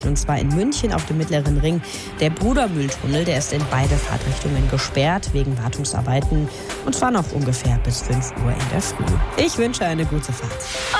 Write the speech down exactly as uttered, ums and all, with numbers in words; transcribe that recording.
Und zwar in München auf dem Mittleren Ring. Der Brudermühltunnel, der ist in beide Fahrtrichtungen gesperrt wegen Wartungsarbeiten. Und zwar noch ungefähr bis fünf Uhr in der Früh. Ich wünsche eine gute Fahrt.